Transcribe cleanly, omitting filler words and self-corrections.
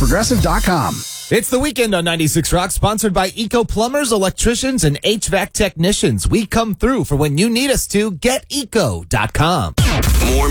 Progressive.com. It's the weekend on 96 Rock, sponsored by Eco Plumbers, Electricians, and HVAC Technicians. We come through for when you need us to. GetEco.com. More